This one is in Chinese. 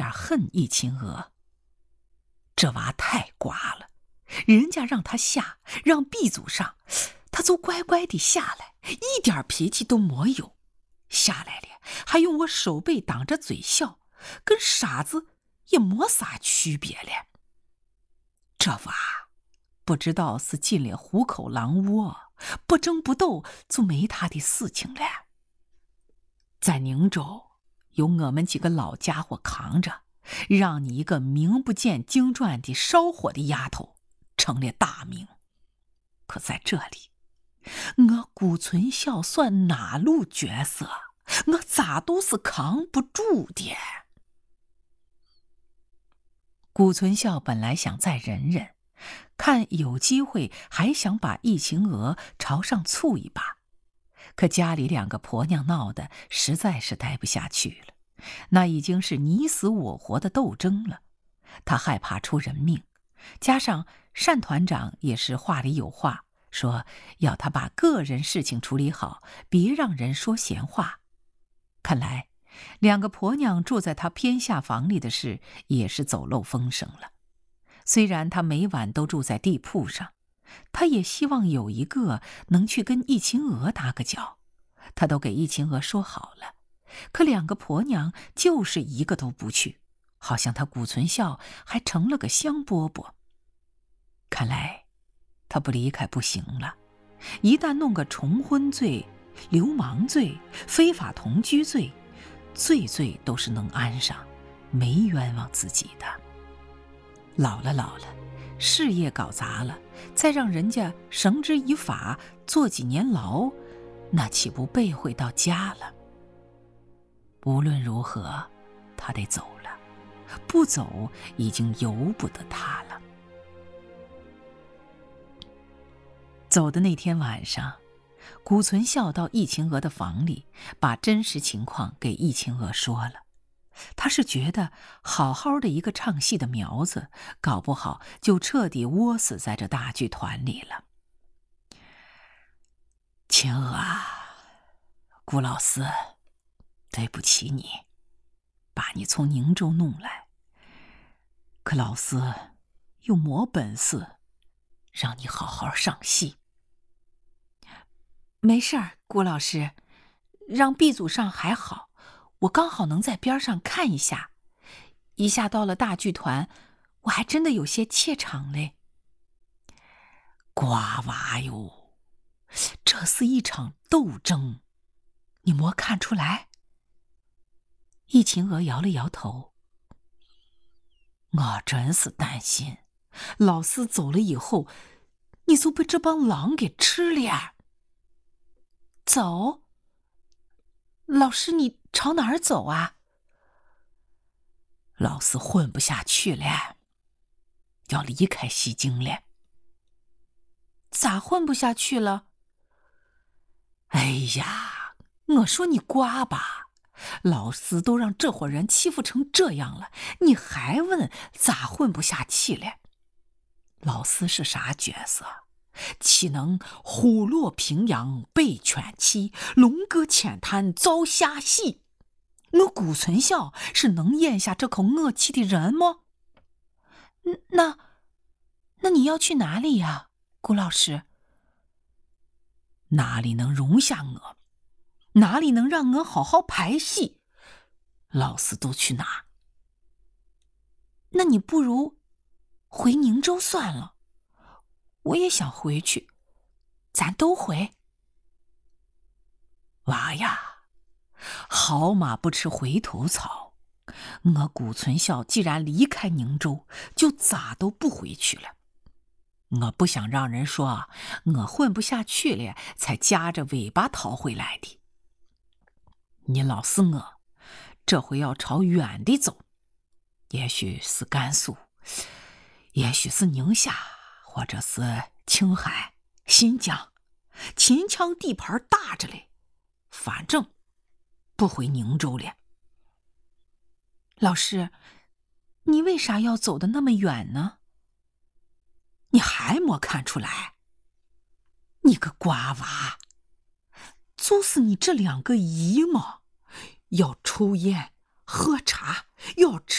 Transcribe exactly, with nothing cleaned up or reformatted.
点恨易秦娥。这娃太瓜了，人家让他下，让毕祖上，他就乖乖地下来，一点脾气都没有。下来了还用我手背挡着嘴笑，跟傻子也没啥区别了。这娃不知道是进了虎口狼窝，不争不斗就没他的事情了。在宁州有我们几个老家伙扛着，让你一个名不见经传的烧火的丫头成了大名。可在这里，我顾存孝算哪路角色，我咋都是扛不住的。顾存孝本来想再忍忍，看有机会还想把易秦娥朝上促一把，可家里两个婆娘闹得实在是待不下去了，那已经是你死我活的斗争了。他害怕出人命，加上单团长也是话里有话，说要他把个人事情处理好，别让人说闲话。看来两个婆娘住在他偏下房里的事也是走漏风声了。虽然他每晚都住在地铺上，他也希望有一个能去跟易秦娥打个脚，他都给易秦娥说好了，可两个婆娘就是一个都不去，好像他顾存孝还成了个香饽饽。看来他不离开不行了，一旦弄个重婚罪、流氓罪、非法同居罪，罪罪都是能安上，没冤枉自己的。老了老了，事业搞砸了，再让人家绳之以法，坐几年牢，那岂不背回到家了？无论如何，他得走了，不走已经由不得他了。走的那天晚上，顾存孝到易秦娥的房里，把真实情况给易秦娥说了。他是觉得好好的一个唱戏的苗子，搞不好就彻底窝死在这大剧团里了。秦娥啊，顾老四对不起你，把你从宁州弄来，可老四又没本事让你好好上戏。没事儿，顾老师，让毕祖上还好，我刚好能在边上看一下。一下到了大剧团，我还真的有些怯场嘞。瓜娃哟，这是一场斗争，你没看出来？易秦娥摇了摇头。我真是担心，老四走了以后，你就被这帮狼给吃了。走？老师，你朝哪儿走啊？老四混不下去了，要离开西京了。咋混不下去了？哎呀，我说你瓜吧，老四都让这伙人欺负成这样了，你还问咋混不下去了？老四是啥角色？岂能虎落平阳被犬欺，龙搁浅滩遭虾戏？我顾存孝是能咽下这口恶气的人吗？那那你要去哪里呀，顾老师？哪里能容下我？哪里能让我好好排戏？老四都去哪？那你不如回宁州算了。我也想回去，咱都回。娃呀，好马不吃回头草，我顾存孝既然离开宁州，就咋都不回去了。我不想让人说我混不下去了才夹着尾巴逃回来的。你老四我这回要朝远的走，也许是甘肃，也许是宁夏，或者是青海、新疆，秦腔地盘大着嘞，反正不回宁州了。老师，你为啥要走得那么远呢？你还没看出来？你个瓜娃，就是你这两个姨妈，要抽烟、喝茶，要吃